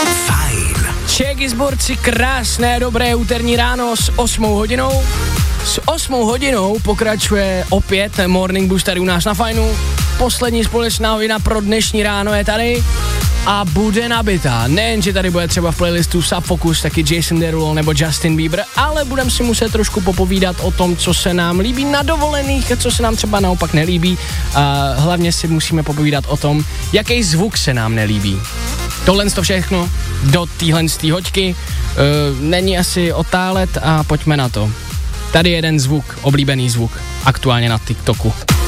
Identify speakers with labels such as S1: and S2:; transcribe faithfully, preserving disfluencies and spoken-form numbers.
S1: Fajn.
S2: Čeky zborci, krásné, dobré úterní ráno s osmou hodinou. S osmou hodinou pokračuje opět Morning Boost tady u nás na Fajnu. Poslední společná hodina pro dnešní ráno je tady a bude nabitá. Nejen, že tady bude třeba v playlistu Sub Focus, taky Jason Derulo nebo Justin Bieber, ale budeme si muset trošku popovídat o tom, co se nám líbí na dovolených a co se nám třeba naopak nelíbí. A hlavně si musíme popovídat o tom, jaký zvuk se nám nelíbí. Tohle to všechno do téhle hoďky e, není asi otálet a pojďme na to. Tady jeden zvuk, oblíbený zvuk, aktuálně na TikToku.